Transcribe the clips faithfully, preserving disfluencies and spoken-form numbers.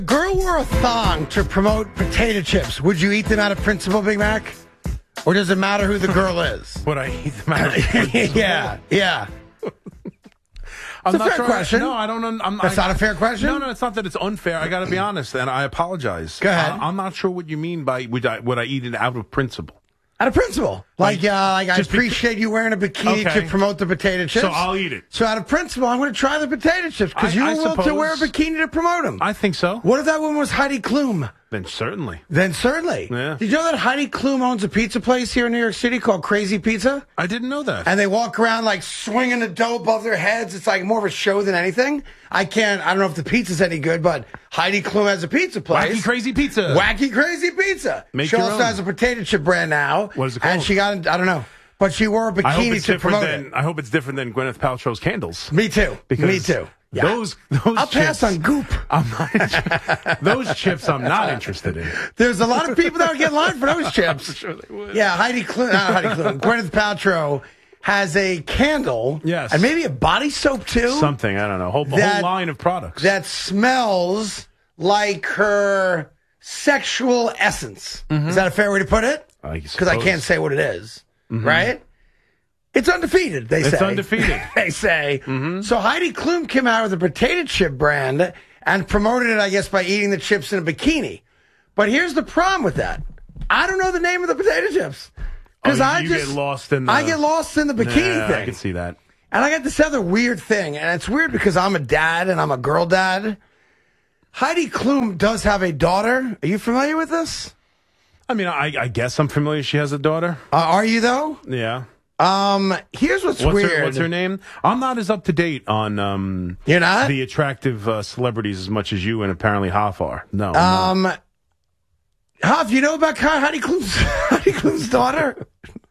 Girl wore a thong to promote potato chips. Would you eat them out of principle, Big Mac? Or does it matter who the girl is? Would I eat them out of principle? yeah, yeah. I'm It's a not fair sure. question. No, I don't. I'm, That's I, not a fair question? No, no, it's not that it's unfair. I got to be honest, and I apologize. Go ahead. I, I'm not sure what you mean by would I, would I eat it out of principle. Out of principle. Like, uh, like I appreciate you wearing a bikini Okay. to promote the potato chips. So I'll eat it. So out of principle, I'm going to try the potato chips because I- you were I willing to suppose- wear a bikini to promote them. I think so. What if that one was Heidi Klum? Then certainly. Then certainly. Yeah. Did you know that Heidi Klum owns a pizza place here in New York City called Crazy Pizza? I didn't know that. And they walk around like swinging the dough above their heads. It's like more of a show than anything. I can't, I don't know if the pizza's any good, but Heidi Klum has a pizza place. Wacky Crazy Pizza. Wacky Crazy Pizza. Make she your also own. has a potato chip brand now. What is it called? And she got, I don't know. But she wore a I hope bikini it's to different promote than it. I hope it's different than Gwyneth Paltrow's candles. Me too. Because Me too. Yeah. Those those I'll chips, pass on Goop. I'm not, those chips I'm not interested in. There's a lot of people that would get in line for those chips. Sure they would. Yeah, Heidi Klum, not Heidi Klum, Gwyneth Paltrow has a candle. Yes. And maybe a body soap too. Something, I don't know. A whole, a That- whole line of products. That smells like her sexual essence. Is that a fair way to put it? I Because I suppose. can't say what it is, right? It's undefeated, they It's say. undefeated. they say. So Heidi Klum came out with a potato chip brand and promoted it, I guess, by eating the chips in a bikini. But here's the problem with that. I don't know the name of the potato chips. Because Oh, I you just get lost in the- I get lost in the bikini Nah, thing. I can see that. And I got this other weird thing, and it's weird because I'm a dad and I'm a girl dad. Heidi Klum does have a daughter. Are you familiar with this? I mean, I, I guess I'm familiar. She has a daughter. Uh, are you though? Yeah. Um, here's what's, What's weird. her, what's her name? I'm not as up to date on um, You're not? the attractive uh, celebrities as much as you and apparently Hoff are. No. I'm not. Um, Huff, you know about Heidi Klum's, Heidi Klum's daughter?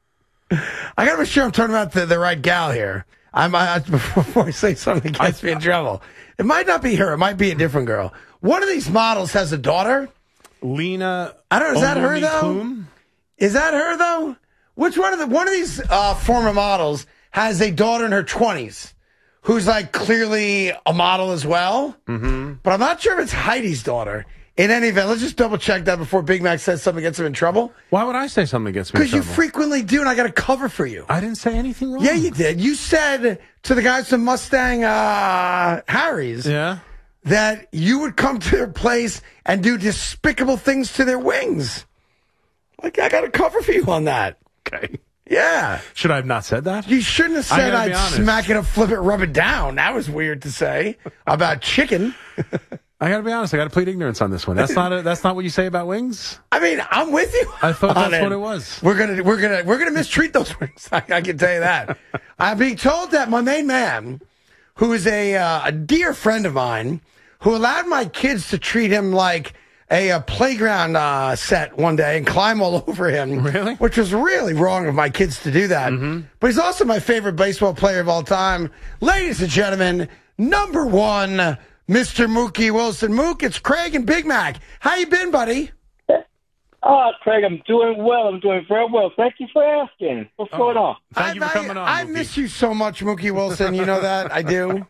I gotta make sure I'm talking about the, the right gal here. I'm I, before I say something that gets me in trouble. It might not be her. It might be a different girl. One of these models has a daughter. Lena. I don't know. Is that her Olumi though? Klum? Is that her though? Which one of the one of these uh, former models has a daughter in her twenties who's like clearly a model as well? Mm-hmm. But I'm not sure if it's Heidi's daughter. In any event, let's just double check that before Big Mac says something gets him in trouble. Why would I say something gets me in Because you trouble? frequently do, and I got a cover for you. I didn't say anything wrong. Yeah, you did. You said to the guys from Mustang uh, Harry's Yeah. that you would come to their place and do despicable things to their wings. Like, I got a cover for you on that. Okay. Yeah. Should I have not said that? You shouldn't have I said gotta be I'd honest. smack it up, flip it, rub it down. That was weird to say about chicken. I got to be honest. I got to plead ignorance on this one. That's not a, that's not what you say about wings. I mean, I'm with you. I thought on that's what it was. We're gonna we're gonna we're gonna mistreat those wings. I, I can tell you that. I'm being told that my main man, who is a uh, a dear friend of mine, who allowed my kids to treat him like a, a playground uh, set one day and climb all over him. Really? Which was really wrong of my kids to do that. Mm-hmm. But he's also my favorite baseball player of all time. Ladies and gentlemen, number one, Mister Mookie Wilson. Mook, it's Craig and Big Mac. How you been, buddy? Oh, Craig, I'm doing well. I'm doing very well. Thank you for asking. What's going on? Thank you for I, coming on. I Mookie. miss you so much, Mookie Wilson. You know that? I do.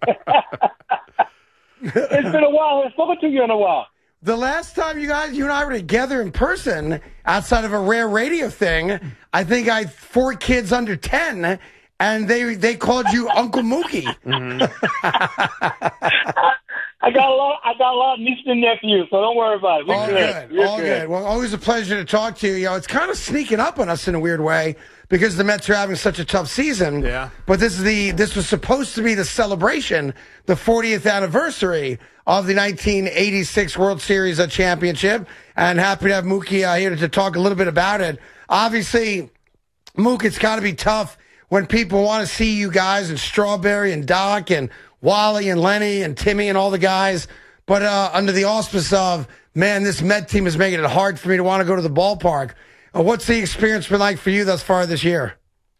It's been a while. I haven't spoken to you in a while. The last time you guys, you and I were together in person, outside of a rare radio thing, I think I had four kids under ten, and they they called you Uncle Mookie. I got a lot. I got a lot of nieces and nephews, so don't worry about it. We're All good. good. We're All good. Well, always a pleasure to talk to you. You know, it's kind of sneaking up on us in a weird way because the Mets are having such a tough season. Yeah. But this is the this was supposed to be the celebration, the fortieth anniversary of the nineteen eighty-six World Series uh, championship, and happy to have Mookie uh, here to talk a little bit about it. Obviously, Mook, it's got to be tough when people want to see you guys and Strawberry and Doc and Wally and Lenny and Timmy and all the guys, but uh, under the auspice of, man, this Met team is making it hard for me to want to go to the ballpark. Uh, what's the experience been like for you thus far this year?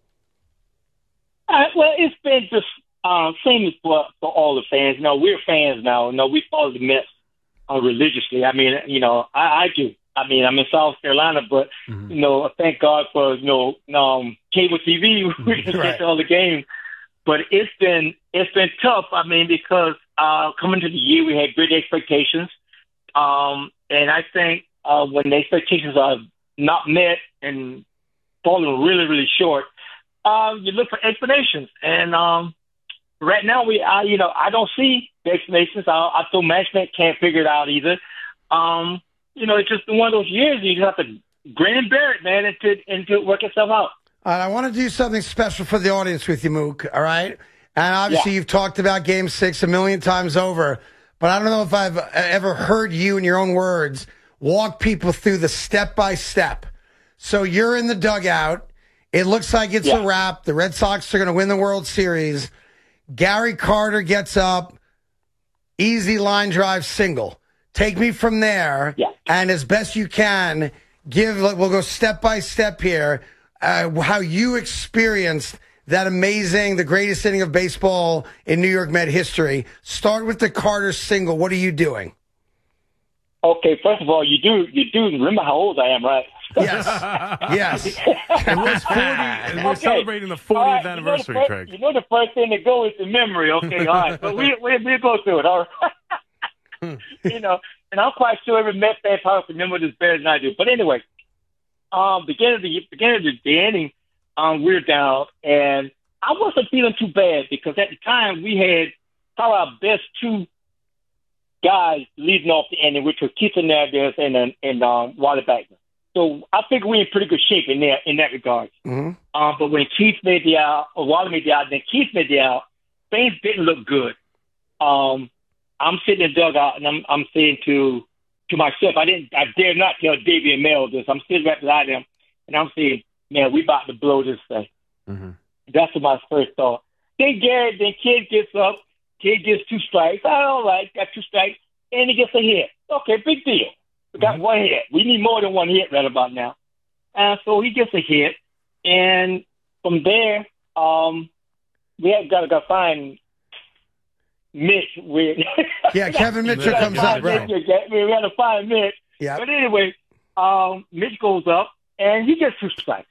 Uh, well, it's been just uh, same as for, for all the fans. You know, we're fans now. You know, we follow the Mets uh, religiously. I mean, you know, I, I do. I mean, I'm in South Carolina, but, mm-hmm. you know, thank God for, you know, um, cable T V. We can Right. get all the games. But it's been it's been tough. I mean, because uh, coming to the year, we had great expectations. Um, and I think uh, when the expectations are not met and falling really, really short, uh, you look for explanations. And um, right now, we, I, you know, I don't see the explanations. I, I feel management can't figure it out either. Um, you know, it's just one of those years you just have to grin and bear it, man, until until it work itself out. All right, I want to do something special for the audience with you, Mook, all right? And obviously, yeah. You've talked about Game six a million times over, but I don't know if I've ever heard you, in your own words, walk people through the step-by-step. So you're in the dugout. It looks like it's yeah. a wrap. The Red Sox are going to win the World Series. Gary Carter gets up, easy line drive single. Take me from there, yeah. and as best you can, give. We'll go step by step here. Uh, how you experienced that amazing, the greatest inning of baseball in New York Met history. Start with the Carter single. What are you doing? Okay, first of all, you do you do remember how old I am, right? Yes, yes. It was forty. And we're okay. celebrating the fortieth right. anniversary, you know, Craig. You know the first thing that goes is the memory. Okay, all right, but we we we go through it. All right. You know, and I'm quite sure every Met fan probably remember this better than I do. But anyway, um, beginning of the beginning of the, the inning, um, we're down, and I wasn't feeling too bad because at the time we had probably our best two guys leading off the inning, which were Keith Hernandez and and, and um, Wally Backman. So I think we're in pretty good shape in there in that regard. Mm-hmm. Um, but when Keith made the out, or Wally made the out, then Keith made the out, things didn't look good. Um. I'm sitting in the dugout, and I'm I'm saying to to myself, I didn't, I dare not tell Davey and Mel this. I'm sitting right beside them, and I'm saying, man, we about to blow this thing. Mm-hmm. That's what my first thought. Then Gary, then Kid gets up, Kid gets two strikes. All right, got two strikes, and he gets a hit. Okay, big deal. We got mm-hmm. one hit. We need more than one hit right about now. And so he gets a hit, and from there, um, we have got to go find Mitch. With yeah, Kevin Mitchell comes up, right? Mitch, we got to find Mitch. Yeah. But anyway, um, Mitch goes up, and he gets two strikes.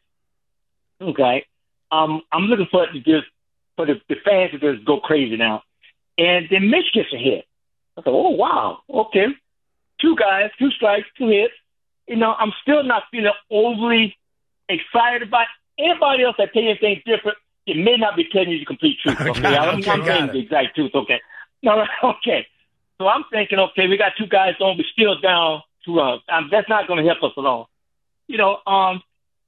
Okay. Um, I'm looking for it to just, for the, the fans to just go crazy now. And then Mitch gets a hit. I thought, oh, wow, okay. Two guys, two strikes, two hits. You know, I'm still not feeling overly excited about anybody else that tell you anything different. It may not be telling you the complete truth. Okay, okay I'm, I'm telling you the exact truth. Okay, no, okay. So I'm thinking, okay, we got two guys on, but still down two runs. Um, that's not going to help us at all. You know, um,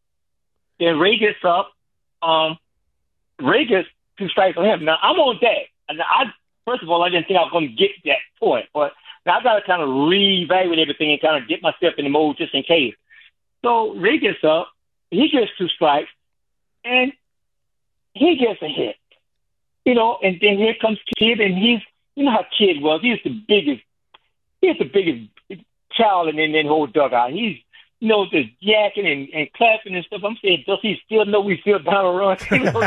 then Ray gets up. Um, Ray gets two strikes on him. Now I'm on that, and I first of all I didn't think I was going to get that point, but now I got to kind of reevaluate everything and kind of get myself in the mode just in case. So Ray gets up. He gets two strikes, and he gets a hit, you know, and then here comes Kid, and he's, you know how Kid was. He's the biggest, he's the biggest child in that whole dugout. He's, you know, just yakking and, and clapping and stuff. I'm saying, does he still know we still down a run? You know,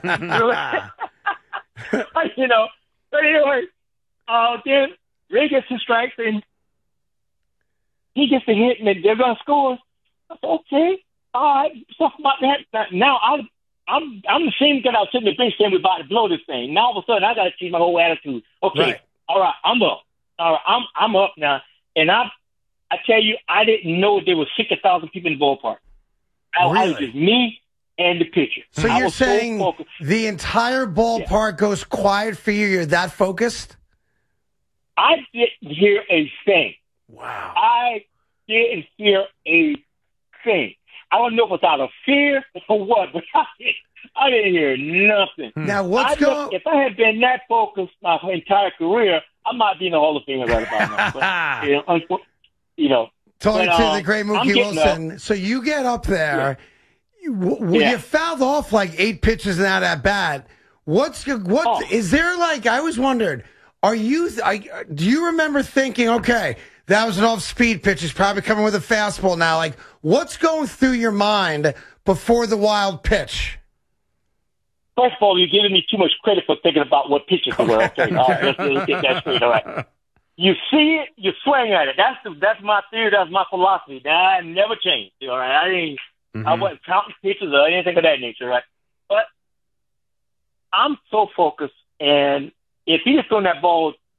you know, but anyway, uh, then Ray gets two strikes, and he gets a hit, and they're going to score. I said, okay, all right, stuff about that. Now, I I'm I'm the same guy I was sitting in the bench saying we're about to blow this thing. Now all of a sudden I got to change my whole attitude. Okay, right. all right, I'm up. All right, I'm I'm up now. And I I tell you, I didn't know there was sixty thousand people in the ballpark. I, really? I was just me and the pitcher. So I you're was saying so focused. The entire ballpark yeah. goes quiet for you? You're that focused? I didn't hear a thing. Wow. I didn't hear a thing. I don't know if it's out of fear or what, but I didn't, I didn't hear nothing. Now, what's going? If I had been that focused my entire career, I might be in the Hall of Fame right about now. But, you know, you know talking but, to uh, the great Mookie Wilson. Up. So you get up there. Yeah. You, yeah. you fouled off like eight pitches in that at bat. What's what oh. is there like? I always wondered. Are you? I, do you remember thinking, okay, that was an off-speed pitch. He's probably coming with a fastball now. Like, what's going through your mind before the wild pitch? First of all, you're giving me too much credit for thinking about what pitches okay. were. Okay, all right, let's, let's get that straight. All right. You see it, you swing at it. That's the, that's my theory. That's my philosophy. That never changed. All right, I didn't. Mm-hmm. I wasn't counting pitches or anything of that nature. Right, but I'm so focused, and if he just thrown that ball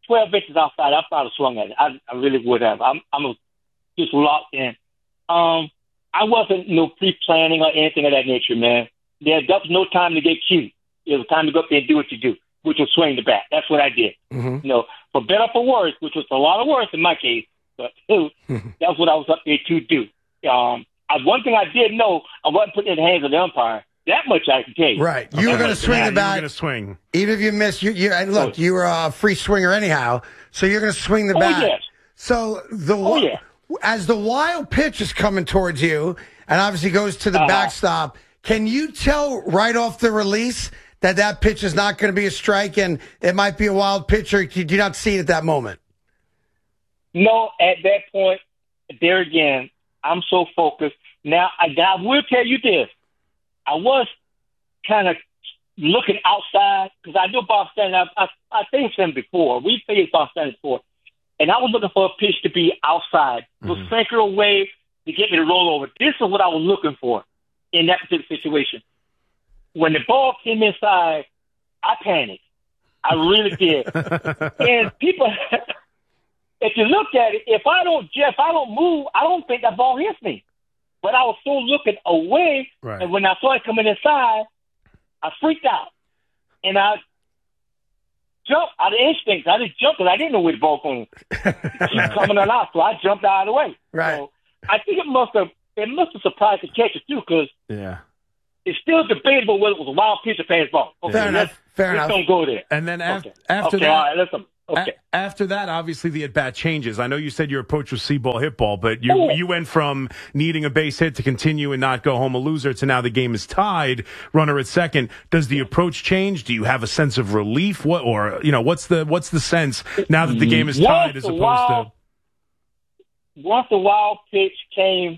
twelve inches outside, I probably swung at it. I, I really would have. I'm, I'm just locked in. Um, I wasn't no pre-planning or anything of that nature, man. There, there was no time to get cute. It was time to go up there and do what you do, which was swing the bat. That's what I did. Mm-hmm. You know, for better or for worse, which was a lot of worse in my case, but that's what I was up there to do. Um, I, one thing I did know, I wasn't putting it in the hands of the umpire. That much I can tell you. Right. You were going to swing the bat. You were going to swing. Even if you miss, you, you, and look, you were a free swinger anyhow, so you're going to swing the Oh, bat. yes. So the Oh, yeah. as the wild pitch is coming towards you, and obviously goes to the Uh-huh. backstop, can you tell right off the release that that pitch is not going to be a strike and it might be a wild pitch, or do you not see it at that moment? No, at that point, there again, I'm so focused. Now, I, I will tell you this. I was kind of looking outside because I knew Bob Stanley. I, I, I faced him before. We faced Bob Stanley before. And I was looking for a pitch to be outside. Mm-hmm. So sinker away to get me to roll over. This is what I was looking for in that particular situation. When the ball came inside, I panicked. I really did. And people, if you look at it, if I don't, if I don't move, I don't think that ball hits me. But I was so looking away, right. And when I saw it coming inside, I freaked out. And I jumped out of instinct. I just jumped because I didn't know where the ball was going to keep coming or not, so I jumped out of the way. Right. So I think it must have it must have surprised the catcher, too, because yeah. it's still debatable whether it was a wild pitch or fastball. Okay, Fair enough. Let's, Fair let's enough. don't go there. And then af- okay. after okay, that, all right, listen. Okay. A- after that, obviously the at bat changes. I know you said your approach was see ball, hit ball, but you Oh. you went from needing a base hit to continue and not go home a loser to now the game is tied, runner at second. Does the approach change? Do you have a sense of relief? What or you know what's the what's the sense now that the game is tied as opposed wild, to once the wild pitch came,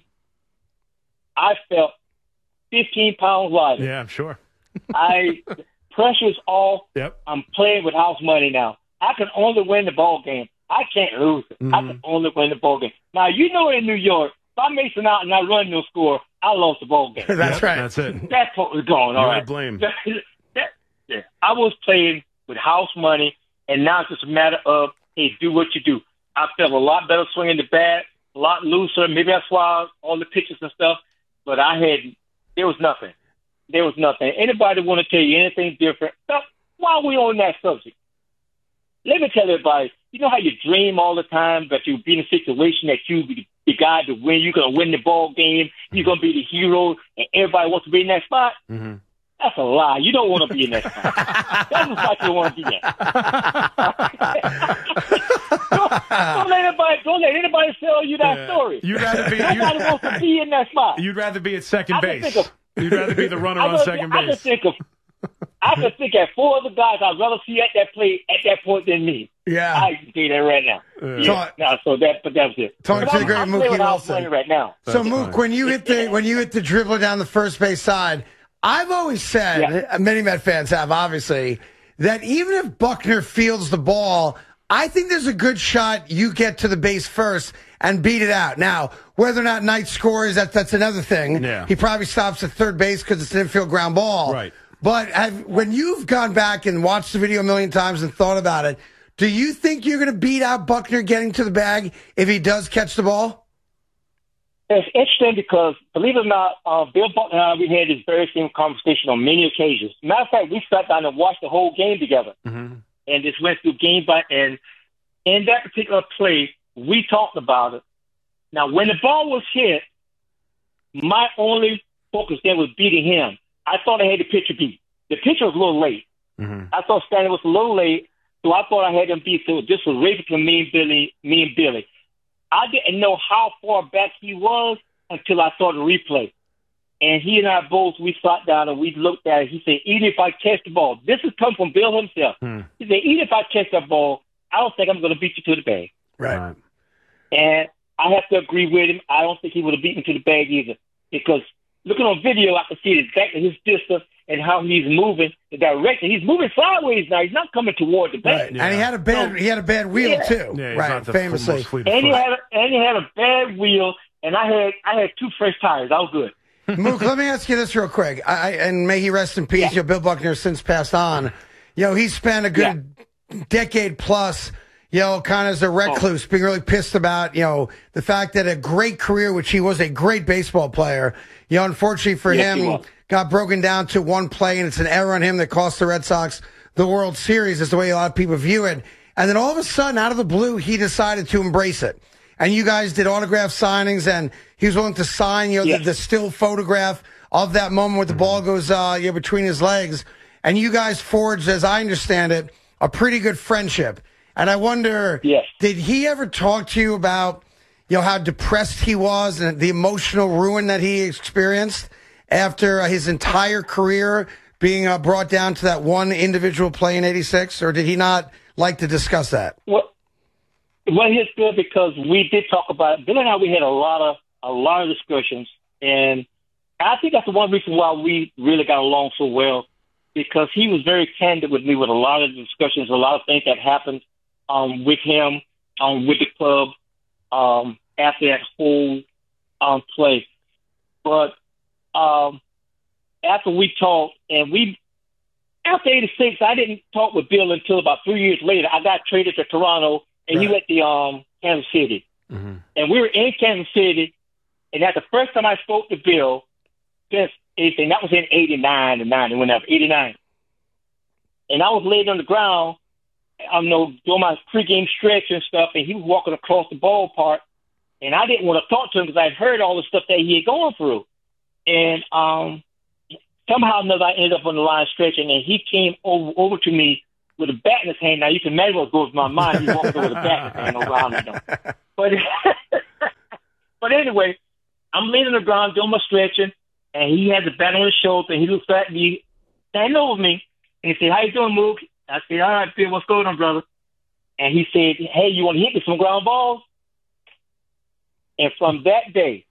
I felt fifteen pounds lighter. yeah, I'm sure. I pressure's off. Yep. I'm playing with house money now. I can only win the ball game. I can't lose it. Mm-hmm. I can only win the ball game. Now, you know in New York, if I'm mixing out and I run no score, I lost the ball game. That's Yep, right. That's it. That's what was going on. You're All to right. blame. That, that, yeah. I was playing with house money, and now it's just a matter of, hey, do what you do. I felt a lot better swinging the bat, a lot looser. Maybe that's why all the pitches and stuff, but I had, there was nothing. There was nothing. Anybody want to tell you anything different? Now, while we're on that subject, let me tell everybody, you know how you dream all the time that you'll be in a situation that you be the guy to win, you're going to win the ball game, you're going to be the hero, and everybody wants to be in that spot? Mm-hmm. That's a lie. You don't want to be in that spot. That's the spot you don't want to be at. don't, don't let anybody, don't let anybody sell you that Yeah. story. You'd rather be Nobody you'd, wants to be in that spot. you'd rather be at second I can base. think of- You'd rather be the runner I on can- second I can base. think of, I can think of four other guys I'd rather see at that plate at that point than me. Yeah. I can see that right now. Yeah. Yeah. Talk- No, so that, but that was it. Talking But to the I'm- great I'm Mookie playing with house Wilson. money right now. So, That's Mook, fine. when you hit the when you hit the dribbler down the first base side, I've always said, Yeah. many Met fans have obviously, that even if Buckner fields the ball, I think there's a good shot you get to the base first and beat it out. Now, whether or not Knight scores, that, that's another thing. Yeah. He probably stops at third base because it's an infield ground ball. Right. But have, when you've gone back and watched the video a million times and thought about it, do you think you're going to beat out Buckner getting to the bag if he does catch the ball? It's interesting because, believe it or not, uh, Bill Buckner and I, we had this very same conversation on many occasions. Matter of fact, we sat down and watched the whole game together. Mm-hmm. And just went through game by and in that particular play, we talked about it. Now, when the ball was hit, my only focus there was beating him. I thought I had the pitcher beat. The pitcher was a little late. Mm-hmm. I thought Stanley was a little late, so I thought I had him beat. So this was right between me and Billy. Me and Billy. I didn't know how far back he was until I saw the replay. And he and I both, we sat down and we looked at it. He said, even if I catch the ball, this has come from Bill himself. Hmm. He said, even if I catch that ball, I don't think I'm going to beat you to the bag. Right. And I have to agree with him. I don't think he would have beaten to the bag either. Because looking on video, I can see exactly his distance and how he's moving, the direction. He's moving sideways now. He's not coming toward the bag. Right. And he had a bad So- he had a bad wheel Yeah. too. Yeah, he's right. not the Famously. most fleet of And he foot. had a, and he had a bad wheel, and I had I had two fresh tires. I was good. Mook, let me ask you this real quick. I, I- and may he rest in peace. Yeah. You know, Bill Buckner has since passed on. You know, he spent a good decade plus, you know, kind of as a recluse, being really pissed about, you know, the fact that a great career, which he was a great baseball player, you know, unfortunately for Yes, he him, was. got broken down to one play, and it's an error on him that cost the Red Sox the World Series, is the way a lot of people view it. And then all of a sudden, out of the blue, he decided to embrace it. And you guys did autograph signings, and he was willing to sign, you know, Yes. the, the still photograph of that moment where the ball goes, uh, you know, between his legs. And you guys forged, as I understand it, a pretty good friendship. And I wonder, Yes. did he ever talk to you about, you know, how depressed he was and the emotional ruin that he experienced after uh, his entire career being uh, brought down to that one individual play in eighty-six? Or did he not like to discuss that? Well, well, it's good because we did talk about it. Bill and I. We had a lot of a lot of discussions, and I think that's the one reason why we really got along so well, because he was very candid with me with a lot of discussions, a lot of things that happened um, with him, um, with the club um, after that whole um, play. But um, after we talked, and we after eighty-six, I didn't talk with Bill until about three years later. I got traded to Toronto, and Right. he went to um, Kansas City. Mm-hmm. And we were in Kansas City, and that's the first time I spoke to Bill since anything. That was in eighty-nine or ninety, whenever, eighty-nine. And I was laid on the ground, I you know, doing my pregame stretch and stuff, and he was walking across the ballpark, and I didn't want to talk to him because I'd heard all the stuff that he had gone through. And um, somehow or another, I ended up on the line stretching, and he came over, over to me with a bat in his hand. Now, you can imagine what goes through my mind. He's walking over with a bat in his hand around me. But, but anyway, I'm laying on the ground doing my stretching, and he has a bat on his shoulder, and he looks at me, standing over me, and he said, "How you doing, Mook?" I said, "All right, Bill, what's going on, brother?" And he said, "Hey, you want to hit me some ground balls?" And from that day,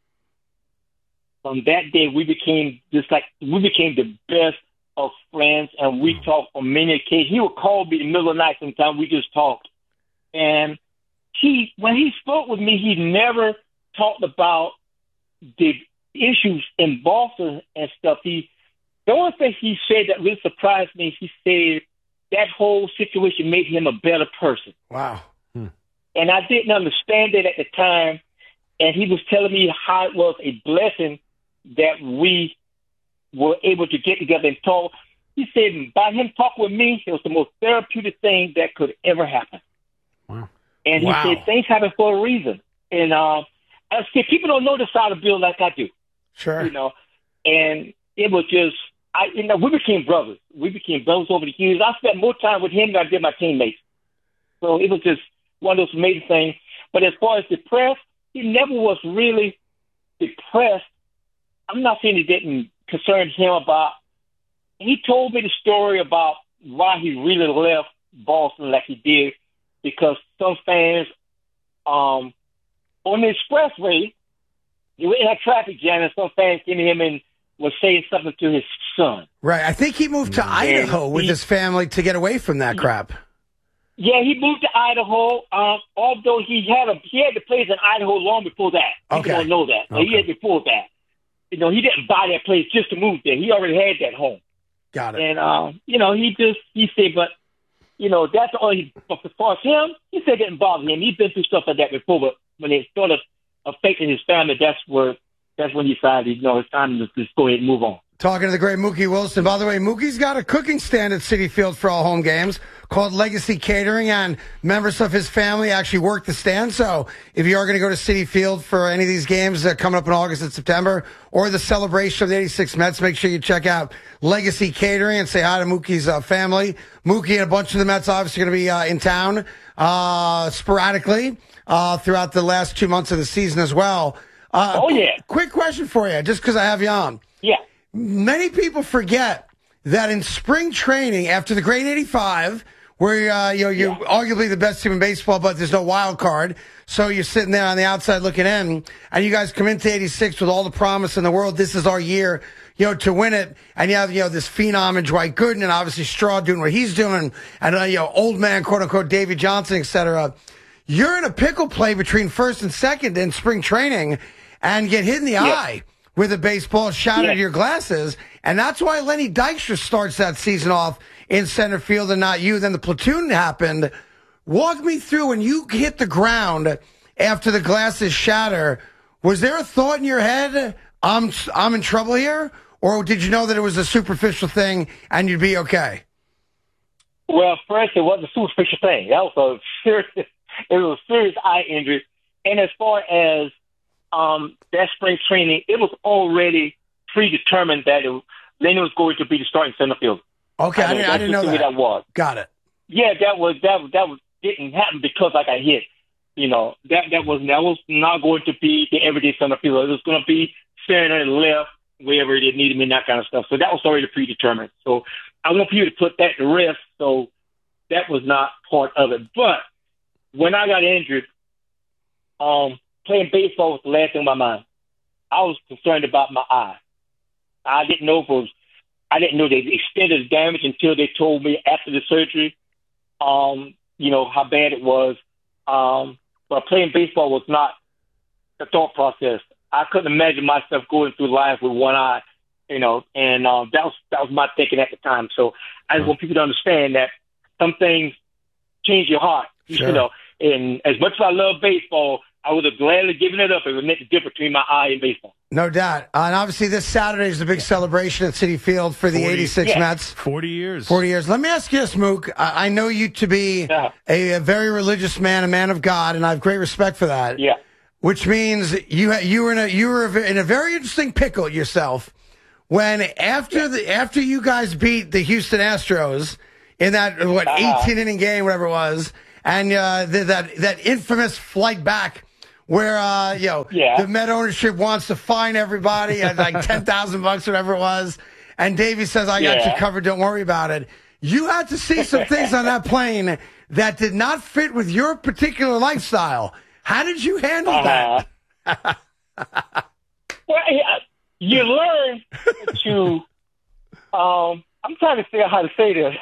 from that day, we became just like, we became the best of friends, and we talked on many occasions. He would call me in the middle of the night sometime. We just talked. And he, when he spoke with me, he never talked about the issues in Boston and stuff. He, the only thing he said that really surprised me, he said that whole situation made him a better person. Wow. And I didn't understand it at the time. And he was telling me how it was a blessing that we were able to get together and talk. He said by him talking with me, it was the most therapeutic thing that could ever happen. Wow. And he Wow. said things happen for a reason. And uh, I said, people don't know the side of Bill like I do. Sure. You know, and it was just, I, you know, we became brothers. We became brothers over the years. I spent more time with him than I did my teammates. So it was just one of those amazing things. But as far as depressed, he never was really depressed. I'm not saying it didn't concern him about, he told me the story about why he really left Boston like he did, because some fans um, on the expressway, they had traffic jam, and some fans came to him and was saying something to his son. Right. I think he moved to Idaho with he- his family to get away from that crap. Yeah, he moved to Idaho. Um, although he had a he had the place in Idaho long before that. People Okay. don't know that. But He Okay. had before that. You know, he didn't buy that place just to move there. He already had that home. Got it. And um, you know, he just he said, but you know, that's all he. But as far as him, he said it didn't bother him. He's been through stuff like that before, but when it sort of affected his family, that's where that's when he decided, you know, it's time to just go ahead and move on. Talking to the great Mookie Wilson. By the way, Mookie's got a cooking stand at Citi Field for all home games called Legacy Catering, and members of his family actually work the stand. So if you are going to go to Citi Field for any of these games uh, coming up in August and September, or the celebration of the eighty-six Mets, make sure you check out Legacy Catering and say hi to Mookie's uh, family. Mookie and a bunch of the Mets obviously going to be uh, in town uh, sporadically uh, throughout the last two months of the season as well. Uh, Oh, yeah. Quick question for you, just because I have you on. Yeah. Many people forget that in spring training, after the great eighty-five, where uh, you know you're Yeah. arguably the best team in baseball, but there's no wild card, so you're sitting there on the outside looking in, and you guys come into eighty-six with all the promise in the world. This is our year, you know, to win it. And you have you know this phenom in Dwight Gooden, and obviously Straw doing what he's doing, and uh, you know old man quote unquote Davey Johnson, et cetera. You're in a pickle play between first and second in spring training, and get hit in the Yeah. eye with a baseball shot Yeah. into your glasses. And that's why Lenny Dykstra starts that season off in center field and not you. Then the platoon happened. Walk me through when you hit the ground after the glasses shatter. Was there a thought in your head, I'm, I'm in trouble here? Or did you know that it was a superficial thing and you'd be okay? Well, first, it wasn't a superficial thing. That was a serious, it was a serious eye injury. And as far as um, that spring training, it was already predetermined that it, Lenny was going to be the starting center fielder. Okay, I, I, mean, didn't, I didn't know that. that was. Got it. Yeah, that was that was that was didn't happen because I got hit. You know, that that was that was not going to be the everyday center fielder. It was going to be center and left, wherever it needed me, and that kind of stuff. So that was already predetermined. So I want you to put that to rest. So that was not part of it. But when I got injured, um, playing baseball was the last thing on my mind. I was concerned about my eye. I didn't know if it was, I didn't know the extent of the damage until they told me after the surgery, um, you know, how bad it was. Um, but playing baseball was not the thought process. I couldn't imagine myself going through life with one eye, you know, and um, that was that was my thinking at the time. So I just want people to understand that some things change your heart, Sure. you know. And as much as I love baseball, I would have gladly given it up if it meant the difference between my eye and baseball. No doubt. Uh, and obviously this Saturday is the big celebration at Citi Field for the forty eighty-six Yeah. Mets. forty years. forty years. Let me ask you this, Mook. I I know you to be Yeah. a, a very religious man, a man of God, and I have great respect for that. Yeah. Which means you ha- you were in a you were in a very interesting pickle yourself when after the after you guys beat the Houston Astros in that what Uh-huh. eighteen inning game, whatever it was, and uh, the, that that infamous flight back where uh, you know Yeah. the Met ownership wants to fine everybody at like ten thousand bucks, whatever it was, and Davey says, "I got Yeah. you covered. Don't worry about it." You had to see some things on that plane that did not fit with your particular lifestyle. How did you handle that? Uh-huh. Well, yeah, you learn to. Um, I'm trying to figure out how to say this.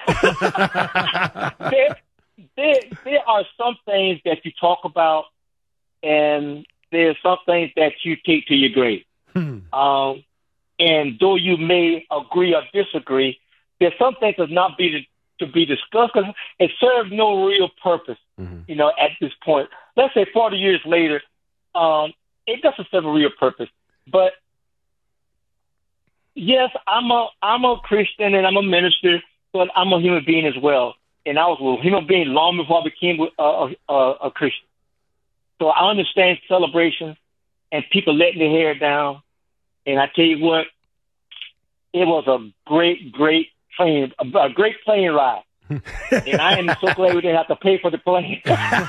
there, there, there are some things that you talk about, and there's some things that you take to your grave. Hmm. Um, and though you may agree or disagree, there's some things that not be to, to be discussed because it serves no real purpose. Mm-hmm. You know, at this point, let's say forty years later, um, it doesn't serve a real purpose. But yes, I'm a I'm a Christian and I'm a minister, but I'm a human being as well. And I was a human being long before I became a, a, a Christian. So I understand celebration and people letting their hair down. And I tell you what, it was a great, great plane, a great plane ride. And I am so glad we didn't have to pay for the plane.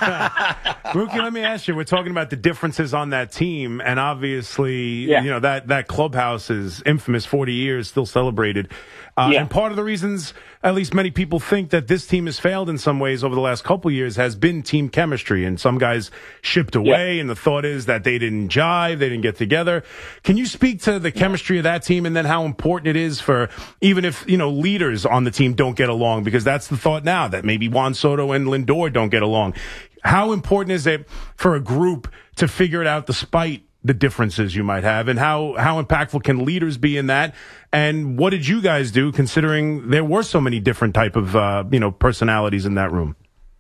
Mookie, let me ask you, we're talking about the differences on that team, and obviously, Yeah. you know, that, that clubhouse is infamous, forty years, still celebrated. Uh, Yeah. And part of the reasons, at least many people think that this team has failed in some ways over the last couple of years has been team chemistry, and some guys shipped away, and the thought is that they didn't jive, they didn't get together. Can you speak to the chemistry of that team and then how important it is for, even if, you know, leaders on the team don't get along, because that's the thought now, that maybe Juan Soto and Lindor don't get along. How important is it for a group to figure it out despite the differences you might have, and how, how impactful can leaders be in that? And what did you guys do, considering there were so many different type of, uh, you know, personalities in that room?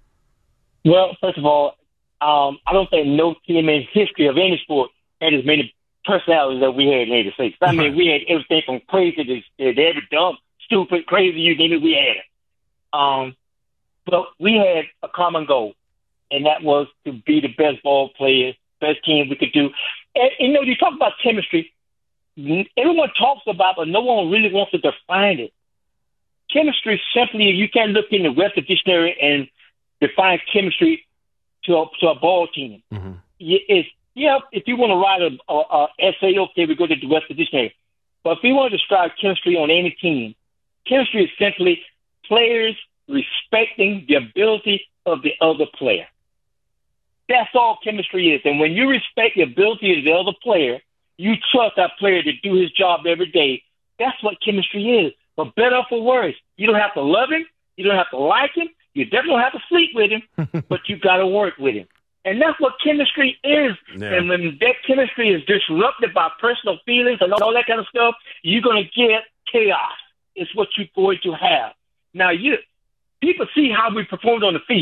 Well, first of all, um, I don't think no team in history of any sport had as many personalities that we had in eighty-six. I mean, we had everything from crazy to, to every dumb, stupid, crazy, you name it, we had it. Um, but we had a common goal, and that was to be the best ball players, best team we could do. And, you know, you talk about chemistry, everyone talks about, but no one really wants to define it. Chemistry simply, you can't look in the Webster Dictionary and define chemistry to a, to a ball team. Mm-hmm. It's, yeah, if you want to write a, a, a essay, okay, we go to the Webster Dictionary. But if you want to describe chemistry on any team, chemistry is simply players respecting the ability of the other player. That's all chemistry is. And when you respect the ability of the other player, you trust that player to do his job every day. That's what chemistry is. For better or for worse, you don't have to love him. You don't have to like him. You definitely don't have to sleep with him, but you got to work with him. And that's what chemistry is. Yeah. And when that chemistry is disrupted by personal feelings and all that kind of stuff, you're going to get chaos. It's what you're going to have. Now, you people see how we performed on the field.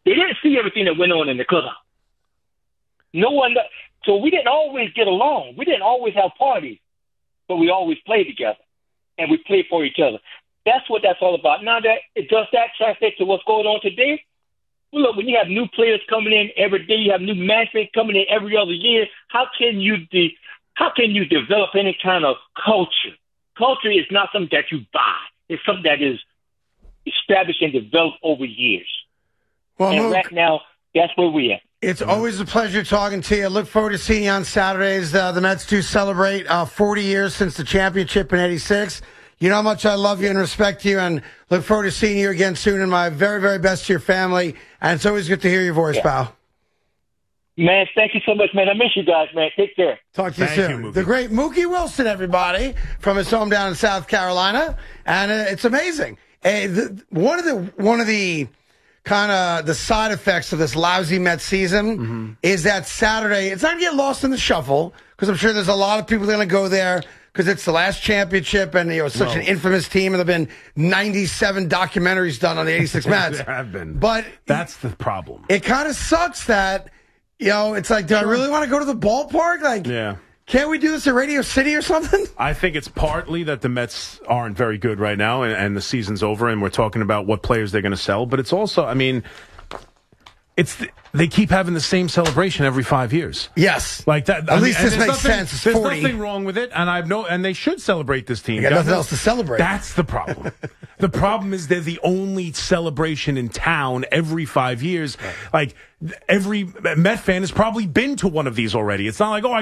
They didn't see everything that went on in the clubhouse. No one. So we didn't always get along. We didn't always have parties, but we always played together, and we played for each other. That's what that's all about. Now, that does that translate to what's going on today? Well, look, when you have new players coming in every day, you have new management coming in every other year. How can you de- how can you develop any kind of culture? Culture is not something that you buy. It's something that is established and developed over years. Well, and Luke, right now, that's where we are. it's always a pleasure talking to you. Look forward to seeing you on Saturdays. Uh, the Mets do celebrate uh, forty years since the championship in eighty-six. You know how much I love you and respect you, and look forward to seeing you again soon. And my very, very best to your family. And it's always good to hear your voice, Yeah. pal. Man, thank you so much, man. I miss you guys, man. Take care. Talk to you Thank you, soon. Mookie. The great Mookie Wilson, everybody, from his home down in South Carolina, and uh, it's amazing. Uh, the, one of the one of the kind of the side effects of this lousy Mets season Mm-hmm. is that Saturday. It's not going to get lost in the shuffle because I'm sure there's a lot of people going to go there because it's the last championship and you know it's such Well, an infamous team, and there've been ninety-seven documentaries done on the eighty-six Mets. There have been. But That's the problem. it kind of sucks that. You know, it's like, do I really want to go to the ballpark? Like, Yeah. can't we do this at Radio City or something? I think it's partly that the Mets aren't very good right now, and, and the season's over, and we're talking about what players they're going to sell. But it's also, I mean, it's the, they keep having the same celebration every five years. Yes. Like that. At I mean, least and this there's makes nothing- sense. It's There's forty. nothing wrong with it, and I've no, and they should celebrate this team. You got God nothing knows- else to celebrate. That's the problem. The problem is they're the only celebration in town every five years. Like every Met fan has probably been to one of these already. It's not like, oh, I